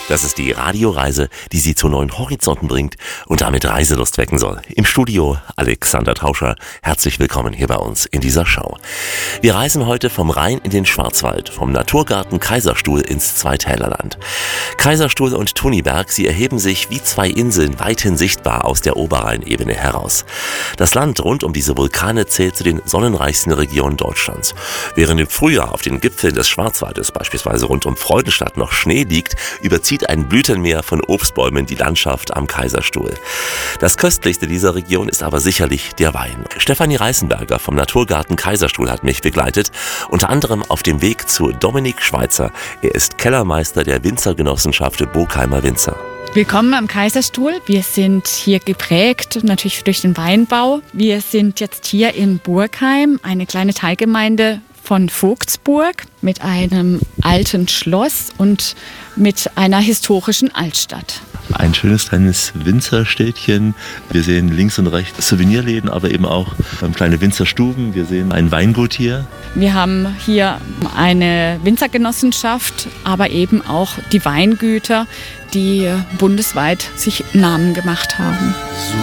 Das ist die Radioreise, die Sie zu neuen Horizonten bringt und damit Reiselust wecken soll. Im Studio Alexander Tauscher. Herzlich willkommen hier bei uns in dieser Show. Wir reisen heute vom Rhein in den Schwarzwald, vom Naturgarten Kaiserstuhl ins Zweitälerland. Kaiserstuhl und Tuniberg, sie erheben sich wie zwei Inseln weithin sichtbar aus der Oberrheinebene heraus. Das Land rund um diese Vulkane zählt zu den sonnenreichsten Regionen Deutschlands. Während im Frühjahr auf den Gipfeln des Schwarzwaldes, beispielsweise rund um Freudenstadt, noch Schnee liegt, überzieht ein Blütenmeer von Obstbäumen die Landschaft am Kaiserstuhl. Das köstlichste dieser Region ist aber sicherlich der Wein. Stefanie Reißenberger vom Naturgarten Kaiserstuhl hat mich begleitet, unter anderem auf dem Weg zu Dominik Schweitzer. Er ist Kellermeister der Winzergenossenschaft Bockheimer Winzer. Willkommen am Kaiserstuhl. Wir sind hier geprägt, natürlich durch den Weinbau. Wir sind jetzt hier in Burgheim, eine kleine Teilgemeinde von Vogtsburg mit einem alten Schloss und mit einer historischen Altstadt. Ein schönes kleines Winzerstädtchen. Wir sehen links und rechts Souvenirläden, aber eben auch kleine Winzerstuben. Wir sehen ein Weingut hier. Wir haben hier eine Winzergenossenschaft, aber eben auch die Weingüter, die bundesweit sich Namen gemacht haben.